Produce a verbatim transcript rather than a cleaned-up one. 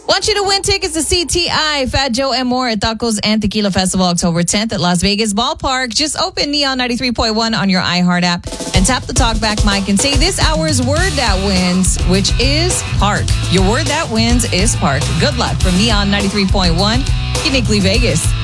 Want you to win tickets to C T I, Fat Joe and more at Tacos and Tequila Festival October tenth at Las Vegas Ballpark. Just open Neon ninety-three point one on your iHeart app and tap the talkback mic and say this hour's word that wins, which is park. Your word that wins is park. Good luck from Neon ninety-three point one, uniquely Vegas.